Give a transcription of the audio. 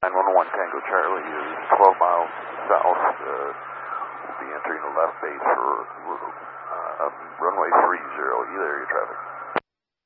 911 Tango Charlie is 12 miles south. We'll be entering the left base for runway 30. You there, your traffic.